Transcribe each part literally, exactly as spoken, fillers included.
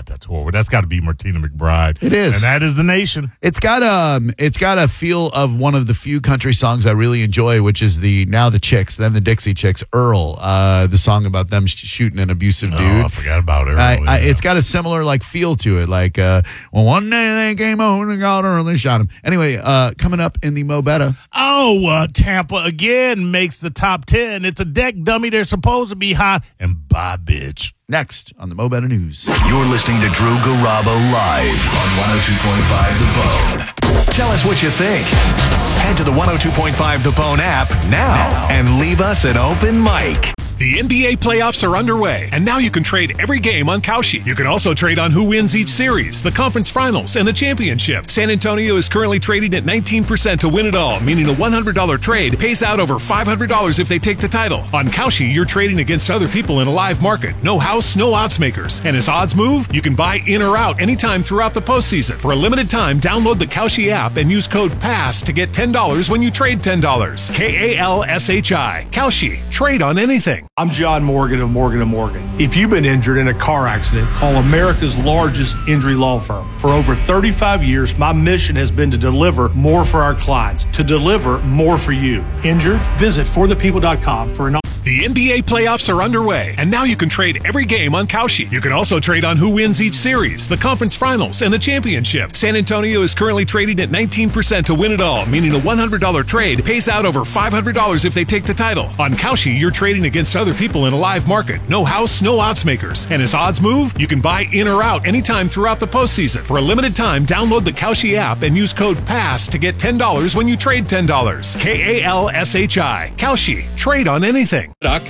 God, that's horrible. That's got to be Martina McBride. It is. And that is The Nation. It's got um, it's got a feel of one of the few country songs I really enjoy, which is the Now the Chicks, then the Dixie Chicks, Earl, uh, the song about them sh- shooting an abusive dude. Oh, I forgot about Earl. I, I, yeah. It's got a similar like feel to it, like uh, well, one day they came over and got Earl and shot him. Anyway, uh, coming up in the Mo Betta. Oh, uh, Tampa again makes the top ten. It's a deck dummy. They're supposed to be hot. And bye, bitch. Next on the Mo Betta News. You're listening to Drew Garabo live on one oh two point five The Bone. Tell us what you think. Head to the one oh two point five The Bone app now, now and leave us an open mic. The N B A playoffs are underway, and now you can trade every game on Kalshi. You can also trade on who wins each series, the conference finals, and the championship. San Antonio is currently trading at nineteen percent to win it all, meaning a one hundred dollars trade pays out over five hundred dollars if they take the title. On Kalshi, you're trading against other people in a live market. No house, no odds makers. And as odds move, you can buy in or out anytime throughout the postseason. For a limited time, download the Kalshi app and use code PASS to get ten dollars when you trade ten dollars. K A L S H I. Kalshi. Trade on anything. I'm John Morgan of Morgan and Morgan. If you've been injured in a car accident, call America's largest injury law firm. For over thirty-five years, my mission has been to deliver more for our clients, to deliver more for you. Injured? Visit for the people dot com for an The N B A playoffs are underway, and now you can trade every game on Kalshi. You can also trade on who wins each series, the conference finals, and the championship. San Antonio is currently trading at nineteen percent to win it all, meaning a one hundred dollars trade pays out over five hundred dollars if they take the title. On Kalshi, you're trading against other people in a live market. No house, no odds makers. And as odds move, you can buy in or out anytime throughout the postseason. For a limited time, download the Kalshi app and use code PASS to get ten dollars when you trade ten dollars. K A L S H I. Kalshi. Trade on anything.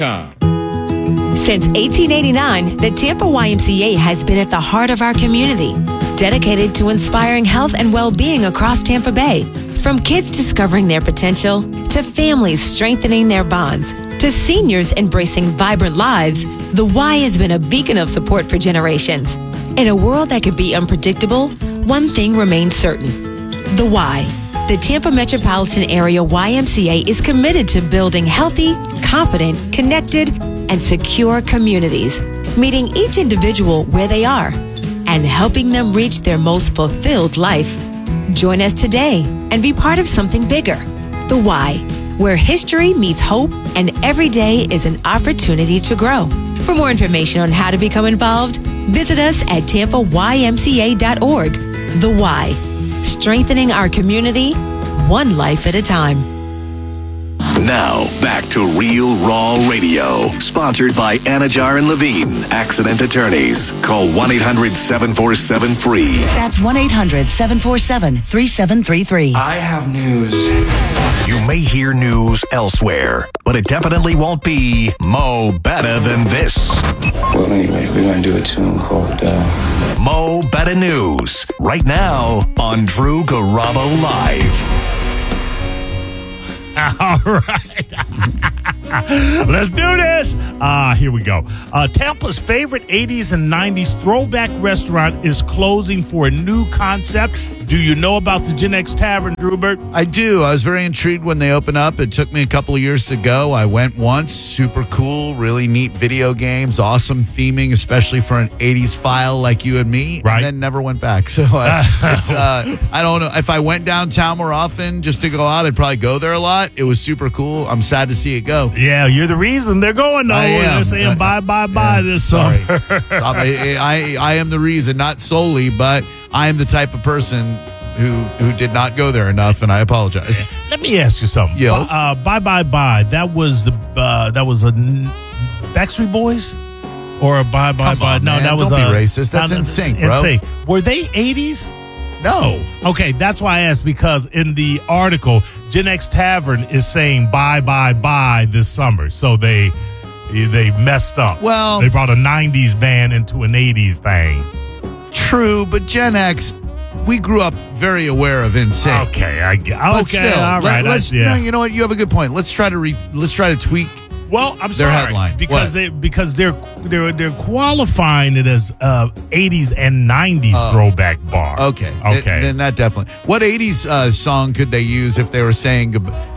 Since eighteen eighty-nine, the Tampa Y M C A has been at the heart of our community, dedicated to inspiring health and well-being across Tampa Bay. From kids discovering their potential, to families strengthening their bonds, to seniors embracing vibrant lives, the Y has been a beacon of support for generations. In a world that could be unpredictable, one thing remains certain: the Y. The Tampa Metropolitan Area Y M C A is committed to building healthy, confident, connected, and secure communities, meeting each individual where they are and helping them reach their most fulfilled life. Join us today and be part of something bigger. The Y, where history meets hope and every day is an opportunity to grow. For more information on how to become involved, visit us at tampa y m c a dot org. The Y, strengthening our community, one life at a time. Now, back to Real Raw Radio, sponsored by Anajar and Levine, Accident Attorneys. Call one eight hundred seven four seven free. That's one eight hundred seven four seven three seven three three. I have news. You may hear news elsewhere, but it definitely won't be Mo Better Than This. Well, anyway, we're going to do a tune called uh... Mo Better News, right now on Drew Garabo Live. All right. Let's do this. Ah, uh, here we go. Uh, Tampa's favorite eighties and nineties throwback restaurant is closing for a new concept. Do you know about the Gen X Tavern, Drewbert? I do. I was very intrigued when they opened up. It took me a couple of years to go. I went once. Super cool, really neat video games, awesome theming, especially for an eighties file like you and me. Right. And then never went back. So uh, it's, uh, I don't know. If I went downtown more often just to go out, I'd probably go there a lot. It was super cool. I'm sad to see it go. Yeah, you're the reason they're going though. I am. They're saying uh, bye, bye, bye yeah, this sorry. summer. I, I, I am the reason, not solely, but I am the type of person who who did not go there enough, and I apologize. Let me ask you something. Yes. Uh, bye, bye, bye. That was the uh, that was a Backstreet Boys, or a bye, bye, Come bye. on, no, man. that was Don't a, be racist. That's no, N Sync, bro. N Sync. Were they eighties? No. Okay, that's why I asked, because in the article, Gen X Tavern is saying bye, bye, bye this summer. So they they messed up. Well, they brought a nineties band into an eighties thing. True, but Gen X, we grew up very aware of N Sync. Okay, I get. But Okay, still, all let, right. let's, I, yeah. No, you know what? You have a good point. Let's try to re, let's try to tweak. Well, I'm their sorry headline. because What? they because they're they're they're qualifying it as uh, eighties and nineties Oh. throwback bar. Okay. Okay. Th- then that definitely. What eighties uh, song could they use if they were saying goodbye?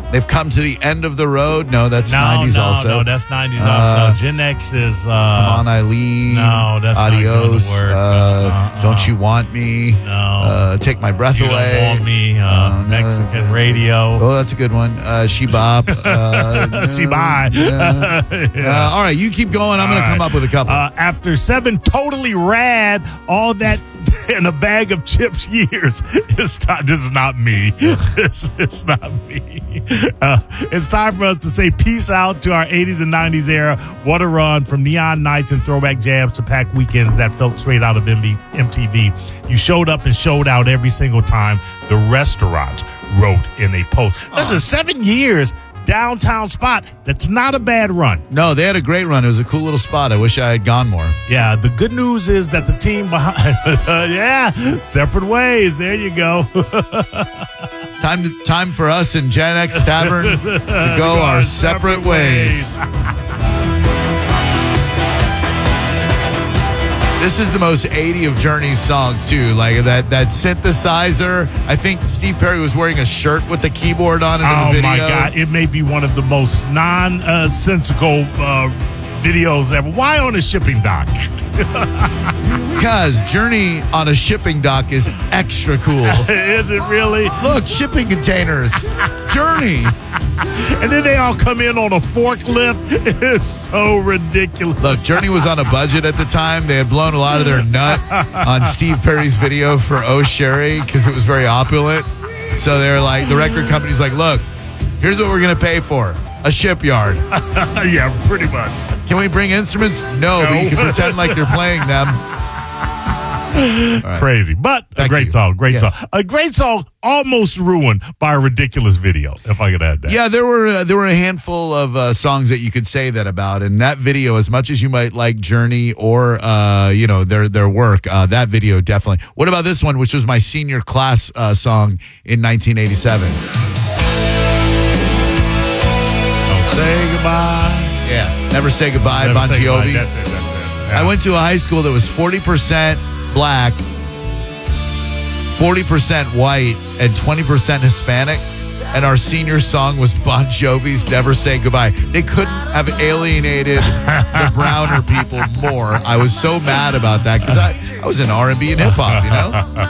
They've come to the end of the road. No, that's No, nineties no, also. no, that's nineties Uh, also. No, Gen X is. Uh, Come on, Eileen. No, that's not Adios. gonna work. Uh, Uh-uh. Don't you want me? No. Uh, take my breath You away. Don't Want Me. Uh, Uh, no. Mexican Radio. Oh, that's a good one. Uh, She Bop. Uh, She Bye. yeah. Uh, all right, you keep going. I'm going to All come right. up with a couple. Uh, after seven totally rad, all that in a bag of chips years, it's not, this is not me. This is not me. Uh, it's time for us to say peace out to our eighties and nineties era. What a run from neon nights and throwback jams to packed weekends that felt straight out of M T V. You showed up and showed out every single time. The restaurant wrote in a post. This is seven years. Downtown spot. That's not a bad run. No, they had a great run. It was a cool little spot. I wish I had gone more. Yeah, the good news is that the team behind, yeah, separate ways. There you go. Time to, time for us in Gen X Tavern to go our separate ways. This is the most eighty of Journey's songs, too. Like that that synthesizer. I think Steve Perry was wearing a shirt with the keyboard on it in the Oh, video. my God. It may be one of the most nonsensical uh, videos ever. Why on a shipping dock? Because Journey on a shipping dock is extra cool. Is it really? Look, shipping containers. Journey. And then they all come in on a forklift. It's so ridiculous. Look, Journey was on a budget at the time. They had blown a lot of their nut on Steve Perry's video for Oh Sherry because it was very opulent. So they're like, the record company's like, look, here's what we're going to pay for. A shipyard. Yeah, pretty much. Can we bring instruments? No, No. but you can pretend like you're playing them. Right. Crazy, but a Back to great you. song. Great Yes. song. A great song almost ruined by a ridiculous video, if I could add that. Yeah, there were uh, there were a handful of uh, songs that you could say that about, and that video, as much as you might like Journey or uh, you know their their work, uh, that video definitely. What about this one, which was my senior class uh, song in nineteen eighty-seven? Don't say goodbye. Yeah, Never Say Goodbye, Never Bon say goodbye. Jovi. That's it, that's it. Yeah. I went to a high school that was forty percent black, forty percent white, and twenty percent Hispanic. And our senior song was Bon Jovi's Never Say Goodbye. They couldn't have alienated the browner people more. I was so mad about that because I, I was in R and B and hip hop, you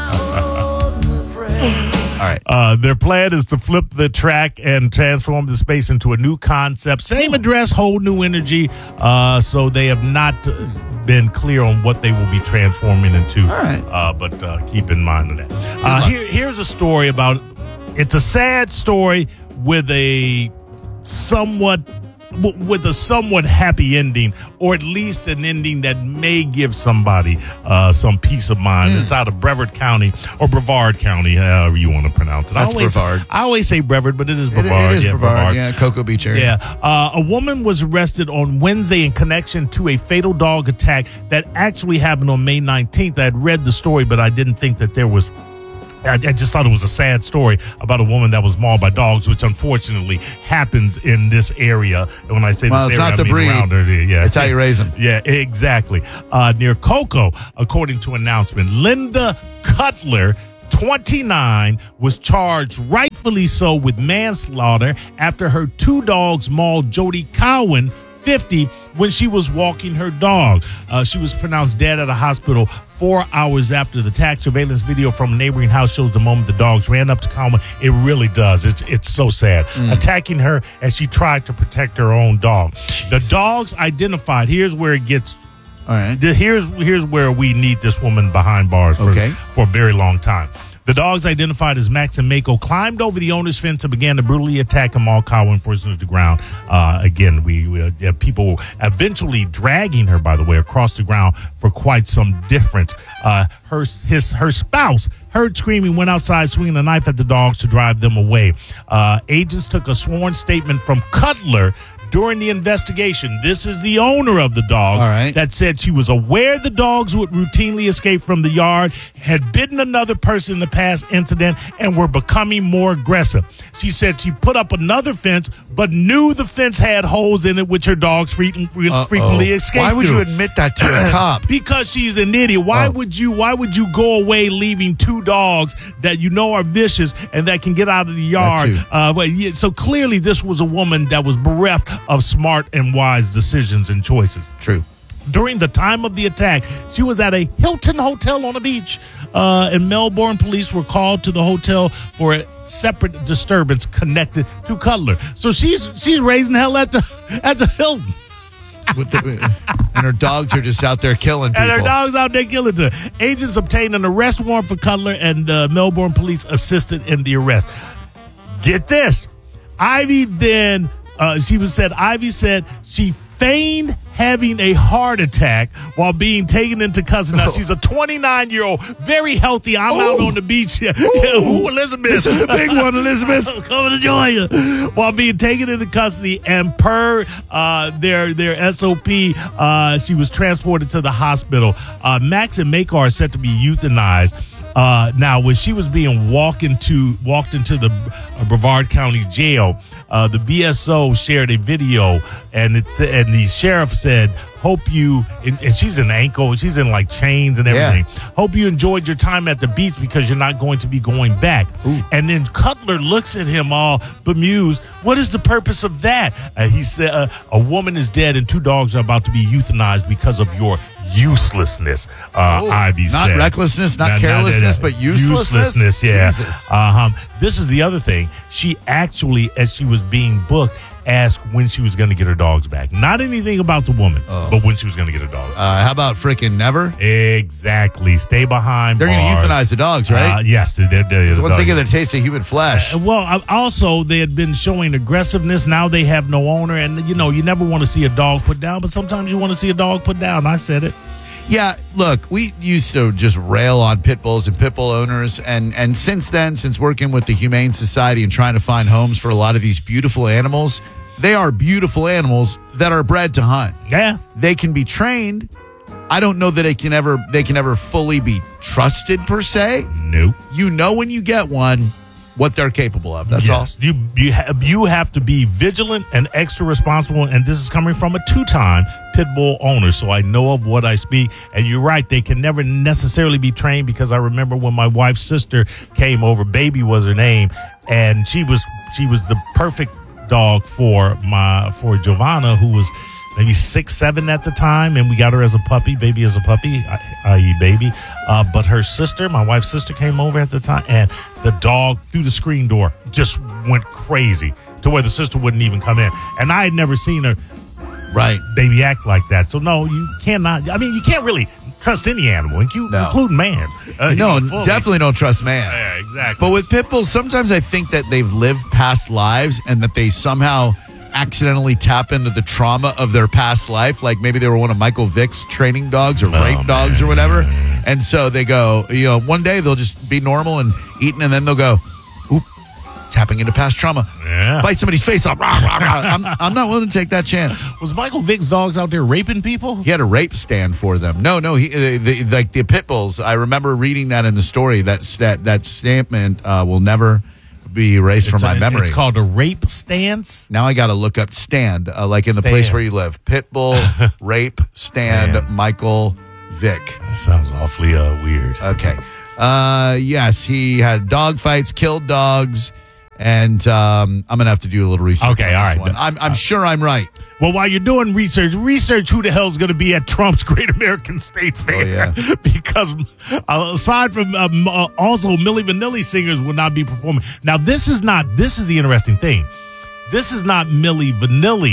know? All right. Uh, their plan is to flip the track and transform the space into a new concept. Same address, whole new energy. Uh, so they have not uh, been clear on what they will be transforming into. All right. Uh, but uh, keep in mind of that. Uh, here, here's a story about. It's a sad story with a somewhat with a somewhat happy ending, or at least an ending that may give somebody uh, some peace of mind. Mm. It's out of Brevard County, or Brevard County, however you want to pronounce it. That's I always, Brevard. I always say Brevard, but it is It, Brevard. it is yeah, Brevard. Yeah, Cocoa Beach area. Yeah. Uh, a woman was arrested on Wednesday in connection to a fatal dog attack that actually happened on May nineteenth. I had read the story, but I didn't think that there was I, I just thought it was a sad story about a woman that was mauled by dogs, which unfortunately happens in this area. And when I say Well, this it's area, not I the mean breed. around her. Yeah, It's how you raise them. Yeah, exactly. Uh, near Cocoa, according to announcement, Linda Cutler, twenty-nine, was charged, rightfully so, with manslaughter after her two dogs mauled Jody Cowan, fifty, when she was walking her dog. Uh, she was pronounced dead at a hospital four hours after the attack. Surveillance video from a neighboring house shows the moment the dogs ran up to Cowan. It really does. It's it's so sad. Mm. Attacking her as she tried to protect her own dog. Jesus. The dogs identified. Here's where it gets. All right. Here's here's where we need this woman behind bars for, okay. for a very long time. The dogs, identified as Max and Mako, climbed over the owner's fence and began to brutally attack and maul Cowan first to the ground. Uh, again, we, we uh, people eventually dragging her, by the way, across the ground for quite some difference. Uh, her his her spouse heard screaming, went outside swinging a knife at the dogs to drive them away. Uh, agents took a sworn statement from Cutler During the investigation, this is the owner of the dogs All right. that said she was aware the dogs would routinely escape from the yard, had bitten another person in the past incident, and were becoming more aggressive. She said she put up another fence, but knew the fence had holes in it, which her dogs fre- frequently escape Why would through. you admit that to a cop? Because she's an idiot. Why Oh. would you? Why would you go away leaving two dogs that you know are vicious and that can get out of the yard? too. Uh, but yeah, so clearly, this was a woman that was bereft of smart and wise decisions and choices. True. During the time of the attack, she was at a Hilton hotel on the beach, uh, and Melbourne police were called to the hotel for a separate disturbance connected to Cutler. So she's she's raising hell at the at the Hilton. With the, and her dogs are just out there killing people. And her dog's out there killing her. Agents obtained an arrest warrant for Cutler, and uh, Melbourne police assisted in the arrest. Get this. Ivy then, uh, she was said, Ivy said she feigned having a heart attack while being taken into custody. Now, she's a twenty-nine-year-old, very healthy. I'm Ooh. out on the beach. Yeah, ooh, Elizabeth. This is the big one, Elizabeth. Coming to join you. While being taken into custody, and per uh, their their S O P, uh, she was transported to the hospital. Uh, Max and Makar are set to be euthanized. Uh, now, when she was being walked into walked into the uh, Brevard County Jail, uh, the B S O shared a video, and it's and the sheriff said, "Hope you," and, and she's in ankle, she's in like chains and everything. Yeah. Hope you enjoyed your time at the beach because you're not going to be going back. Ooh. And then Cutler looks at him all bemused. What is the purpose of that? Uh, he said, uh, "A woman is dead and two dogs are about to be euthanized because of your uselessness." Uh, Oh, Ivy not said, recklessness, not carelessness, but uselessness? Uselessness, yeah. Jesus. Uh-huh. This is the other thing. She actually, as she was being booked, asked when she was going to get her dogs back. Not anything about the woman, Oh. but when she was going to get her dogs. Uh, how about freaking never? Exactly. Stay behind. They're going to bars. euthanize the dogs, right? Uh, yes, they're, they're, they're so the once they dogs. get the taste of human flesh. Uh, Well, uh, also, they had been showing aggressiveness. Now they have no owner. And, you know, you never want to see a dog put down, but sometimes you want to see a dog put down. I said it. Yeah, look, we used to just rail on pit bulls and pit bull owners. And, and since then, since working with the Humane Society and trying to find homes for a lot of these beautiful animals, they are beautiful animals that are bred to hunt. Yeah. They can be trained. I don't know that they can ever they can ever fully be trusted per se. Nope. You know when you get one what they're capable of. That's Yes. You you ha- you have to be vigilant and extra responsible, and this is coming from a two-time pit bull owner, so I know of what I speak. And you're right; they can never necessarily be trained, because I remember when my wife's sister came over, Baby was her name, and she was she was the perfect dog for my for Giovanna, who was maybe six, seven at the time, and we got her as a puppy, baby as a puppy, that is. Baby. Uh, but her sister, my wife's sister, came over at the time, and the dog through the screen door just went crazy to where the sister wouldn't even come in. And I had never seen her, right, baby, act like that. So no, you cannot. I mean, you can't really trust any animal, including No. man. Uh, No, fully. definitely don't trust man. Yeah, exactly. But with pit bulls, sometimes I think that they've lived past lives and that they somehow accidentally tap into the trauma of their past life. Like maybe they were one of Michael Vick's training dogs or rape Oh, dogs man. or whatever. And so they go, you know, one day they'll just be normal and eating, and then they'll go, oop, tapping into past trauma. Yeah. Bite somebody's face off. Rah, rah, rah. I'm, I'm not willing to take that chance. Was Michael Vick's dogs out there raping people? He had a rape stand for them. No, no, he uh, the, like the pit bulls. I remember reading that in the story. That that that statement uh, will never be erased from It's my a- memory. It's called a rape stance. Now I got to look up stand, uh, like in the Stand. place where you live. Pit bull rape stand. Man. Michael Vick. That sounds awfully uh, weird. Okay. Uh, yes, he had dog fights, killed dogs, and um, I'm gonna have to do a little research. Okay, on all this right. one. I'm, I'm sure I'm right. Well, while you're doing research, research who the hell's going to be at Trump's Great American State Fair. yeah. Because uh, aside from um, uh, also Milli Vanilli singers will not be performing. Now, this is not, this is the interesting thing. This is not Milli Vanilli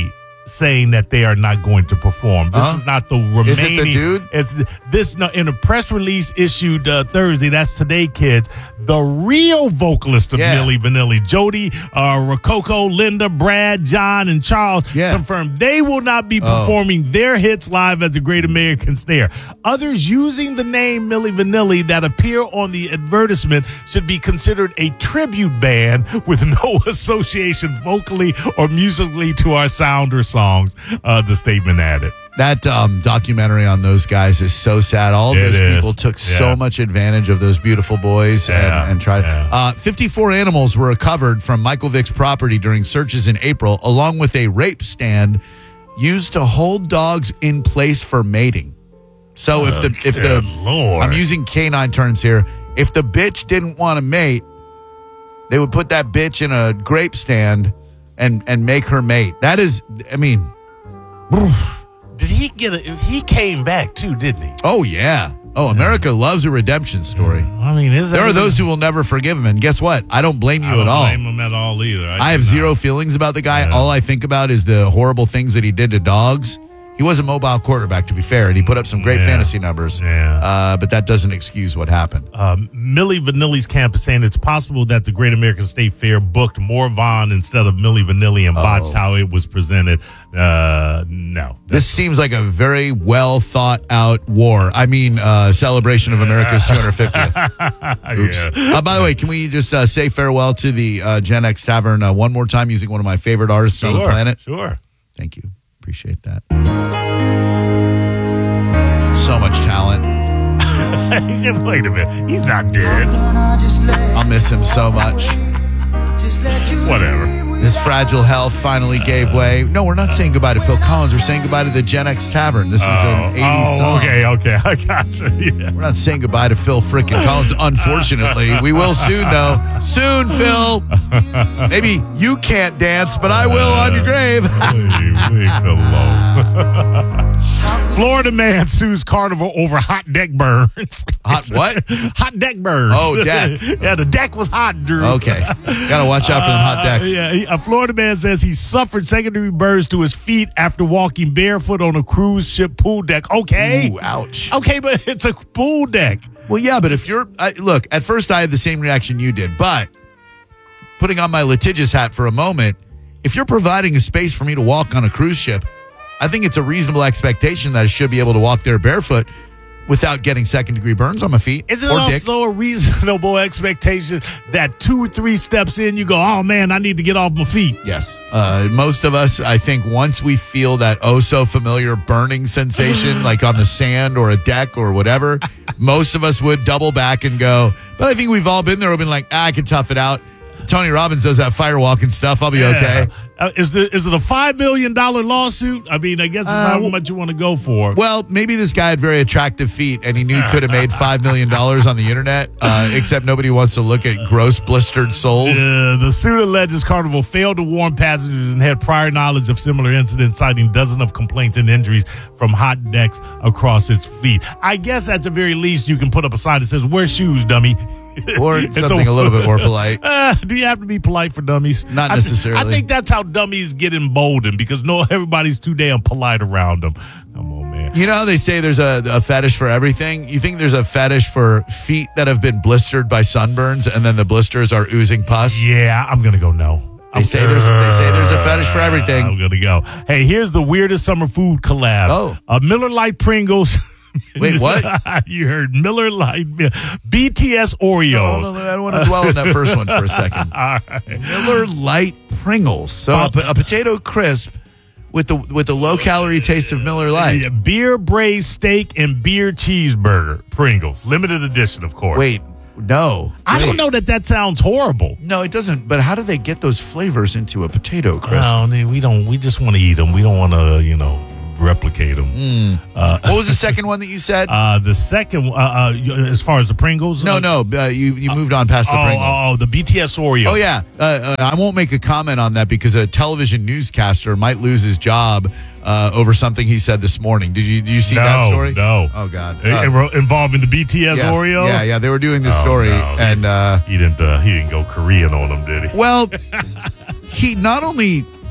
saying that they are not going to perform. This Huh? is not the remaining. Is it the dude? It's the, this no, in a press release issued uh, Thursday. That's today, kids. The real vocalist of Yeah. Milli Vanilli, Jody, uh, Rococo, Linda, Brad, John, and Charles Yeah. confirmed they will not be performing their hits live at the Great American Stare. Others using the name Milli Vanilli that appear on the advertisement should be considered a tribute band with no association vocally or musically to our sound or songs, uh, the statement added. That um, documentary on those guys is so sad. All of It those is. people took Yeah. so much advantage of those beautiful boys Yeah. and, and tried. Yeah. Uh, fifty-four animals were recovered from Michael Vick's property during searches in April, along with a rape stand used to hold dogs in place for mating. So if the if the good Lord. I'm using canine terms here, if the bitch didn't want to mate, they would put that bitch in a grape stand and and make her mate. That is, I mean. Did he get a, he came back too, didn't he? Oh, yeah. Oh, America loves a redemption story. I mean, is that There are those who will never forgive him. And guess what? I don't blame you I don't at all. blame him at all either. I have do zero not. feelings about the guy. Yeah. All I think about is the horrible things that he did to dogs. He was a mobile quarterback, to be fair, and he put up some great Yeah. fantasy numbers. Yeah. Uh, but that doesn't excuse what happened. Um, Milli Vanilli's camp is saying it's possible that the Great American State Fair booked more Vaughn instead of Milli Vanilli and botched Oh. how it was presented. Uh, no. This seems like a very well thought out war. I mean, uh, celebration of America's two hundred fiftieth. Oops. Yeah. Uh, by the way, can we just uh, say farewell to the uh, Gen X Tavern uh, one more time using one of my favorite artists on the Sure, planet? Sure. Thank you. Appreciate that. So much talent. Just wait a minute. He's not dead. I'll miss him so much. Whatever. His fragile health finally gave way. No, we're not saying goodbye to Phil Collins. We're saying goodbye to the Gen X Tavern. This is an eighties oh, song. okay, okay. I got you. Yeah. We're not saying goodbye to Phil frickin' Collins, unfortunately. We will soon, though. Soon, Phil. Maybe you can't dance, but I will on your grave. Leave, leave Phil alone. Florida man sues Carnival over hot deck burns. Hot what? Hot deck burns. Oh, deck. Yeah, the deck was hot, Drew. Okay. Gotta watch out for them hot decks. Uh, yeah, he- a Florida man says he suffered secondary burns to his feet after walking barefoot on a cruise ship pool deck. Okay. Ooh, ouch. Okay, but it's a pool deck. Well, yeah, but if you're... I, look, at first I had the same reaction you did, but putting on my litigious hat for a moment, if you're providing a space for me to walk on a cruise ship, I think it's a reasonable expectation that I should be able to walk there barefoot without getting second-degree burns on my feet Isn't or it dick. also a reasonable expectation that two or three steps in, you go, oh, man, I need to get off my feet? Yes. Uh, most of us, I think, once we feel that oh-so-familiar burning sensation, like on the sand or a deck or whatever, most of us would double back and go, but I think we've all been there. We've been like, ah, I can tough it out. Tony Robbins does that firewalking stuff. I'll be okay. Uh, is, the, is it a five million dollars lawsuit? I mean, I guess it's Uh, not well- much you want to go for. Well, maybe this guy had very attractive feet and he knew he could have made five million dollars on the internet, uh, except nobody wants to look at gross blistered soles. Uh, the suit alleges Carnival failed to warn passengers and had prior knowledge of similar incidents, citing dozens of complaints and injuries from hot decks across its feet. I guess at the very least, you can put up a sign that says, wear shoes, dummy. Or It's something a little bit more polite. Uh, do you have to be polite for dummies? Not I th- necessarily. I think that's how dummies get emboldened because no, everybody's too damn polite around them. Come on, man. You know how they say there's a, a fetish for everything? You think there's a fetish for feet that have been blistered by sunburns and then the blisters are oozing pus? Yeah, I'm gonna go no. They say there's they say there's a fetish for everything. I'm gonna go. Hey, here's the weirdest summer food collab. Oh. uh, Miller Lite Pringles. Wait, what? You heard Miller Lite, B T S Oreos. No, no, no, I don't want to dwell on that first one for a second. All right. Miller Lite Pringles. So a, a potato crisp with the with the low calorie taste of Miller Lite. Yeah, beer braised steak and beer cheeseburger Pringles, limited edition, of course. Wait, no. I Wait. don't know that that sounds horrible. No, it doesn't. But how do they get those flavors into a potato crisp? No, we don't. We just want to eat them. We don't want to, you know, replicate them. Mm. Uh, What was the second one that you said? uh, the second, uh, uh, as far as the Pringles, no, uh, no. Uh, you you moved on past the oh, Pringle. oh, oh, the B T S Oreo. Oh, yeah. Uh, uh, I won't make a comment on that because a television newscaster might lose his job uh, over something he said this morning. Did you did you see no, that story? No. Oh, God. Uh, Uh, involving the B T S yes. Oreo. Yeah, yeah. They were doing this Oh, story. no. And, uh, he didn't. Uh, he didn't go Korean on them, did he? well, he not only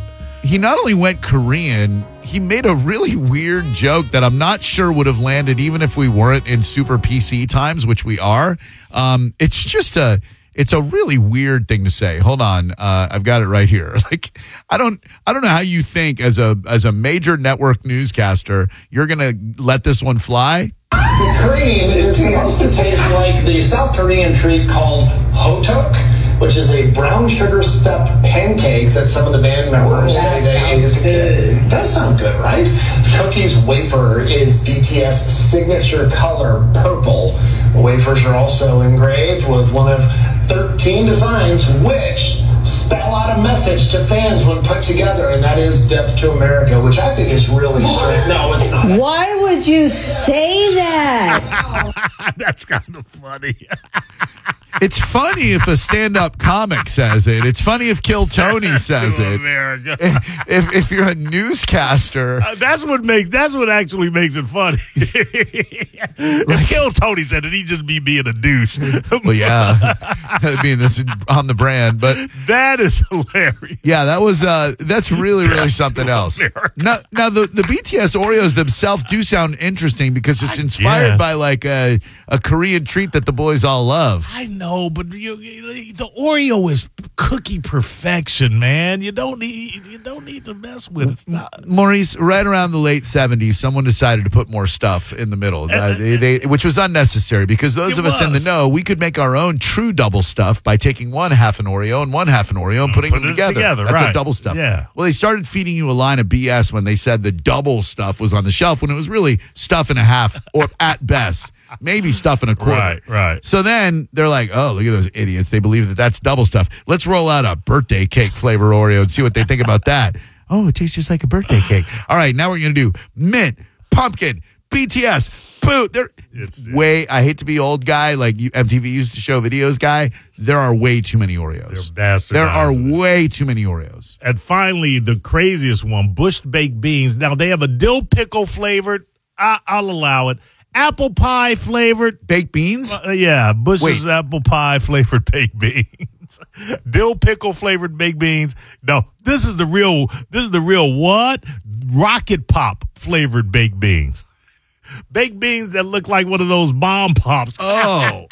he not only went Korean, he made a really weird joke that I'm not sure would have landed even if we weren't in super P C times, which we are. Um, it's just a, it's a really weird thing to say. Hold on, uh, I've got it right here. Like, I don't, I don't know how you think as a as a major network newscaster you're gonna let this one fly. The cream is supposed to taste like the South Korean treat called hotuk, which is a brown sugar stuffed pancake that some of the band members say they ate as a kid. It does sound good, right? Cookie's wafer is B T S signature color purple. Wafers are also engraved with one of thirteen designs which spell out a message to fans when put together, and that is Death to America, which I think is really strange. No, it's not. Why would you say that? That's kind of funny. It's funny if a stand-up comic says it. It's funny if Kill Tony says To it. America. If if you're a newscaster, Uh, that's what makes. That's what actually makes it funny. If Kill Tony said it, he'd just be being a douche. well, yeah, I mean that's on the brand, but That is hilarious. yeah, that was uh, that's really really something else. Now, now the the B T S Oreos themselves do sound interesting because it's inspired guess. by like a a Korean treat that the boys all love. I know, but you, you- the Oreo is cookie perfection, man. You don't need. You don't need to mess with it. It's not- Maurice, right around the late seventies, someone decided to put more stuff in the middle, uh, they, they, which was unnecessary because those It of us in the was. know, we could make our own true double stuff by taking one half an Oreo and one half an Oreo and putting Put them it together. together, That's a right. double stuff. Yeah. Well, they started feeding you a line of B S when they said the double stuff was on the shelf when it was really stuff and a half or at best. Maybe stuff and a quarter. Right, right. So then they're like, oh, look at those idiots. They believe that that's double stuff. Let's roll out a birthday cake flavor Oreo and see what they think about that. Oh, it tastes just like a birthday cake. All right, now we're going to do mint, pumpkin, B T S, boo. There, It's- way, I hate to be old guy, like you, M T V used to show videos guy. There are way too many Oreos. They're bastardized. There are way too many Oreos. And finally, the craziest one: Bush baked beans. Now they have a dill pickle flavored. I, I'll allow it. Apple pie flavored. Baked beans? Uh, yeah, Bush's Wait. apple pie flavored baked beans. Dill pickle flavored baked beans. No, this is the real. This is the real what? Rocket Pop flavored baked beans. Baked beans that look like one of those bomb pops. Oh.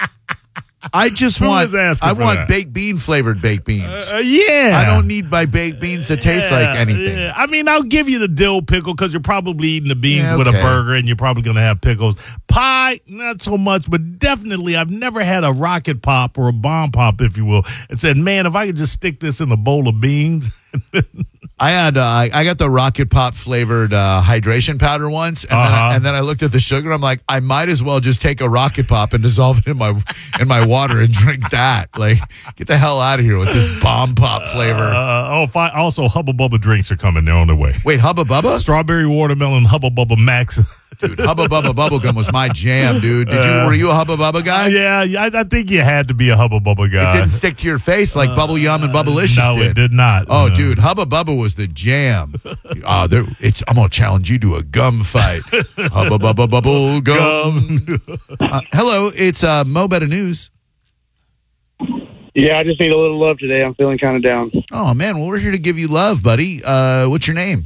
I just Who want was asking I for want that? baked bean flavored baked beans. Uh, yeah, I don't need my baked beans to taste Yeah, like anything. yeah. I mean, I'll give you the dill pickle because you're probably eating the beans Yeah, with a okay. burger and you're probably going to have pickles. Pie, not so much, but definitely I've never had a rocket pop or a bomb pop, if you will, and said, man, if I could just stick this in a bowl of beans. I had uh, I I got the Rocket Pop flavored uh, hydration powder once, and, then Uh-huh. I, and then I looked at the sugar. I'm like, I might as well just take a Rocket Pop and dissolve it in my in my water and drink that. Like, get the hell out of here with this bomb pop flavor. Uh, oh, fi- also, Hubba Bubba drinks are coming. They're on their way. Wait, Hubba Bubba? Strawberry watermelon Hubba Bubba Max. Dude, Hubba Bubba bubblegum was my jam, dude. Did you were you a Hubba Bubba guy? yeah, yeah, I, I think you had to be a Hubba Bubba It guy. didn't stick to your face like Bubble Yum and Bubblicious no, did. it did not. Oh, Uh, dude, Hubba Bubba was the jam. Uh, there, it's, I'm gonna challenge you to a gum fight. Hubba Bubba Bubble Gum. Uh, hello, it's uh, Mo Better News. Yeah, I just need a little love today. I'm feeling kind of down. Oh man, well we're here to give you love, buddy. Uh, what's your name?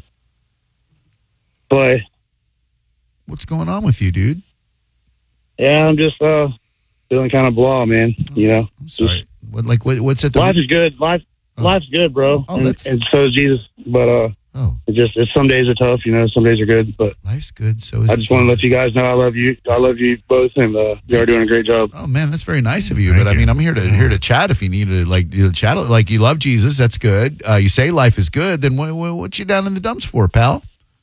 But What's going on with you, dude? yeah, I'm just uh feeling kind of blah, man. You know, I'm sorry. What like what, what's at the life is good. Life, Oh. life's good, bro. Oh, and, that's- and so is Jesus. But uh, Oh, it just it's, some days are tough. You know, some days are good. But life's good. So is I just want to let you guys know I love you. I love you both, and uh, you are doing a great job. Oh man, that's very nice of you. Thank but I you. mean, I'm here to here to chat. If you need to like you know, chat, like you love Jesus, that's good. Uh, you say life is good. Then what, what, what you down in the dumps for, pal?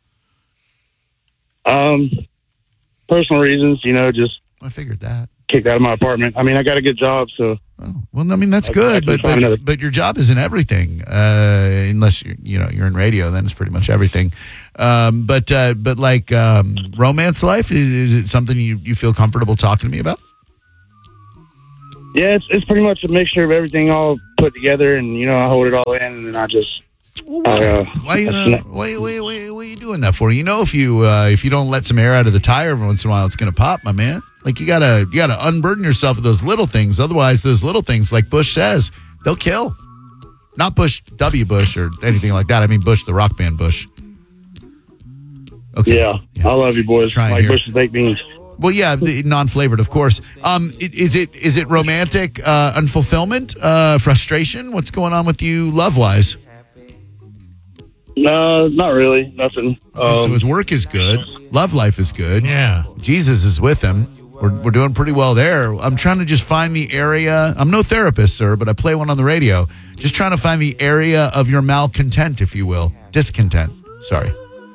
Um, personal reasons, you know, just I figured that. kicked out of my apartment. I mean, I got a good job, so Oh, well, I mean that's I- good, I can but find but, another- but your job isn't everything, uh, unless you you know you're in radio. Then it's pretty much everything. Um, but uh, but like um, romance life, is, is it something you, you feel comfortable talking to me about? yeah, it's it's pretty much a mixture of everything all put together, and you know, I hold it all in, and then I just I, uh, Why, I uh, snap- why, why, why, why are you doing that for? You know, if you uh, if you don't let some air out of the tire every once in a while, it's going to pop, my man. Like you gotta you gotta unburden yourself of those little things. Otherwise, those little things, like Bush says, they'll kill. Not Bush W. Bush or anything like that. I mean Bush, the rock band Bush. Okay. Yeah, yeah. I love you, boys. Trying like here. Bush's baked beans. Well, yeah, the non-flavored, of course. Um, i- is it is it romantic uh, unfulfillment, uh, frustration? What's going on with you, love-wise? No, not really. Nothing. Okay, so Um, his work is good, love life is good. Yeah. Jesus is with him. We're we're doing pretty well there. I'm trying to just find the area. I'm no therapist, sir, but I play one on the radio. Just trying to find the area of your malcontent, if you will, discontent. Sorry.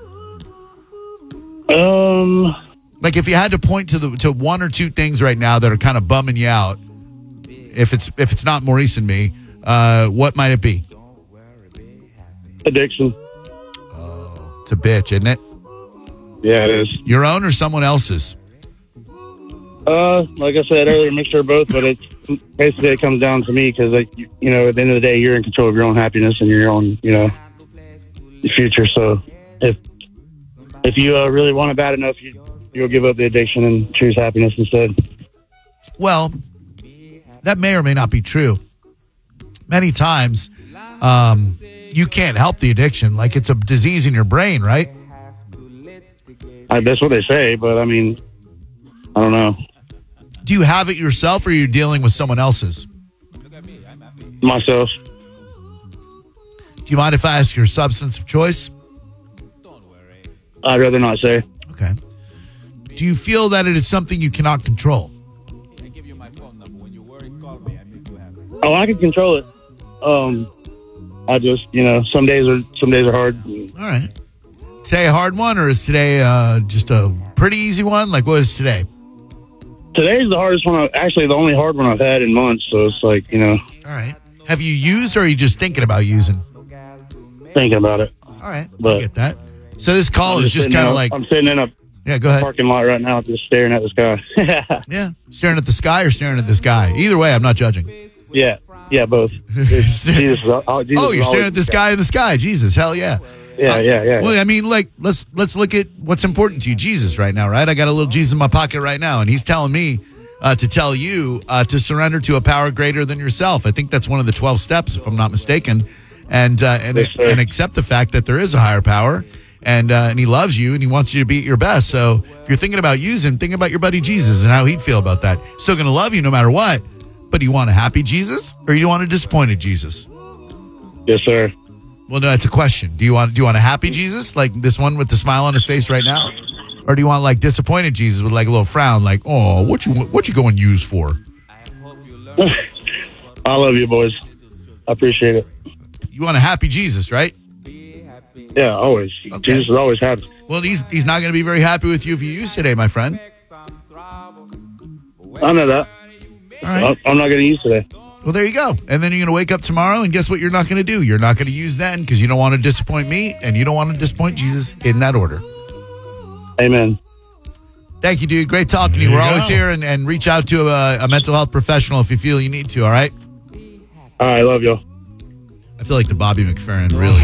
um, Like if you had to point to the to one or two things right now that are kind of bumming you out, if it's if it's not Maurice and me, uh, what might it be? addiction. It's a bitch, isn't it? Yeah, it is. Your own or someone else's? Uh, like I said earlier, mixture of both, but it's basically it comes down to me because, like, you, you know, at the end of the day, you're in control of your own happiness and your own, you know, your future. So if if you uh, really want it bad enough, you you'll give up the addiction and choose happiness instead. Well, that may or may not be true. Many times, um, you can't help the addiction. Like it's a disease in your brain, right? I, that's what they say, but I mean, I don't know. Do you have it yourself or are you dealing with someone else's? Myself. Do you mind if I ask your substance of choice? I'd rather not say. Okay. Do you feel that it is something you cannot control? Oh, I can control it. Um, I just, you know, some days are some days are hard. All right. Today a hard one or is today uh, just a pretty easy one? Like what is today? Today's the hardest one. I, actually, the only hard one I've had in months. So it's like, you know, All right. Have you used or are you just thinking about using? thinking about it. All right. I But get that. So this call I'm is just sitting kind of in a- like, I'm sitting in a yeah, go ahead. parking lot right now, just staring at the sky. Yeah. Staring at the sky or staring at the sky? Either way, I'm not judging. yeah, yeah, both. It's- Jesus, is- oh, Jesus Oh, is you're staring always at the sky in the sky. Jesus, hell yeah. Yeah, yeah, yeah. Well, I mean, like, let's let's look at what's important to you, Jesus, right now, right? I got a little Jesus in my pocket right now, and he's telling me uh, to tell you uh, to surrender to a power greater than yourself. I think that's one of the twelve steps, if I'm not mistaken, and uh, and Yes, sir. and accept the fact that there is a higher power, and uh, and he loves you, and he wants you to be at your best. So if you're thinking about using, think about your buddy Jesus and how he'd feel about that. Still going to love you no matter what, but do you want a happy Jesus or do you want a disappointed Jesus? Yes, sir. Well, no, that's a question. Do you want do you want a happy Jesus, like this one with the smile on his face right now, or do you want like disappointed Jesus with like a little frown, like, oh, what you what you going to use for? I love you, boys. I appreciate it. You want a happy Jesus, right? Yeah, always. Okay. Jesus is always happy. Well, he's he's not going to be very happy with you if you use today, my friend. I know that. All right. I- I'm not going to use today. Well, there you go. And then you're going to wake up tomorrow, and guess what? You're not going to do. You're not going to use then because you don't want to disappoint me, and you don't want to disappoint Jesus in that order. Amen. Thank you, dude. Great talking to you. There We're you always go. here, and, and reach out to a, a mental health professional if you feel you need to. All right. All right, love y'all. I feel like the Bobby McFerrin, really.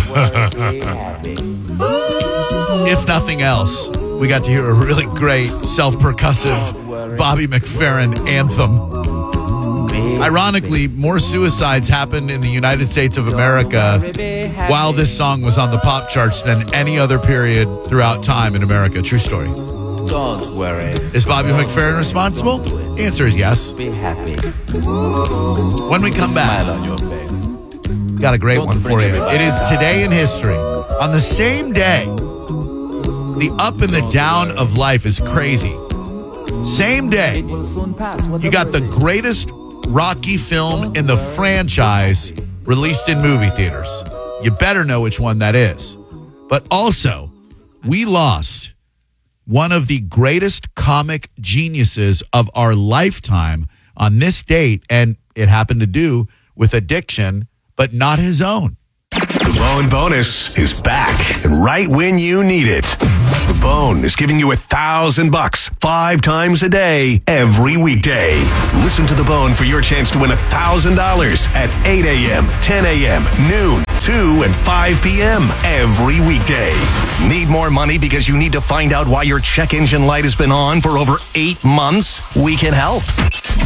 If nothing else, we got to hear a really great self-percussive Bobby McFerrin anthem. Ironically, more suicides happened in the United States of America while this song was on the pop charts than any other period throughout time in America. True story. Don't worry. Is Bobby McFerrin responsible? The answer is yes. Be happy. When we come back, Smile on your face. got a great one for you. It is Today in History. On the same day, the up and the down of life is crazy. Same day, you got the greatest Rocky film in the franchise released in movie theaters. You better know which one that is. But also, we lost one of the greatest comic geniuses of our lifetime on this date, and it happened to do with addiction, but not his own. The Bone Bonus is back and right when you need it. The Bone is giving you a thousand bucks five times a day, every weekday. Listen to The Bone for your chance to win a thousand dollars at eight a.m., ten a.m., noon, two, and five p.m. every weekday. Need more money because you need to find out why your check engine light has been on for over eight months? We can help.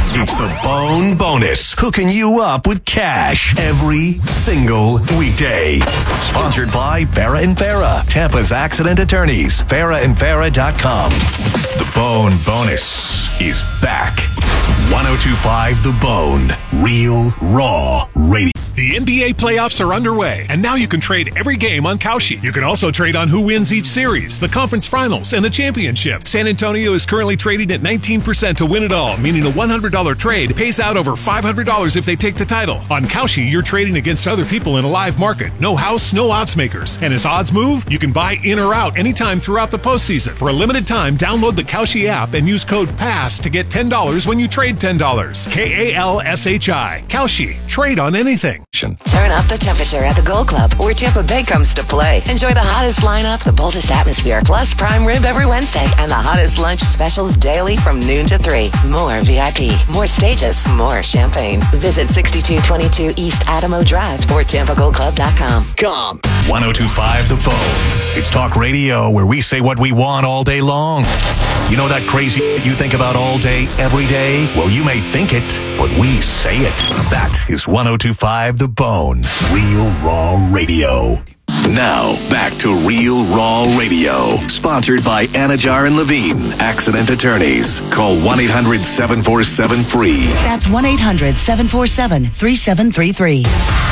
It's the Bone Bonus, hooking you up with cash every single weekday. Sponsored by Farah and Farah, Tampa's accident attorneys. farah and farah dot com. The Bone Bonus is back. one oh two point five The Bone, real, raw radio. The N B A playoffs are underway, and now you can trade every game on Kalshi. You can also trade on who wins each series, the conference finals, and the championship. San Antonio is currently trading at nineteen percent to win it all, meaning a one hundred dollars trade pays out over five hundred dollars if they take the title. On Kalshi, you're trading against other people in a live market. No house, no odds makers. And as odds move, you can buy in or out anytime throughout the postseason. For a limited time, download the Kalshi app and use code PASS to get ten dollars when you trade ten dollars. K A L S H I. Kalshi. Trade on anything. Turn up the temperature at the Gold Club, where Tampa Bay comes to play. Enjoy the hottest lineup, the boldest atmosphere, plus prime rib every Wednesday, and the hottest lunch specials daily from noon to three. More V I P, more stages, more champagne. Visit sixty-two twenty-two East Adamo Drive or tampa gold club dot com. Come. one oh two point five The Bone. It's talk radio where we say what we want all day long. You know that crazy you think about all day, every day? Well, you may think it, but we say it. That is one oh two point five The Bone. Real Raw Radio. Now, back to Real Raw Radio. Sponsored by Anajar and Levine, accident attorneys. Call one eight hundred seven four seven free. That's one eight hundred seven four seven three seven three three.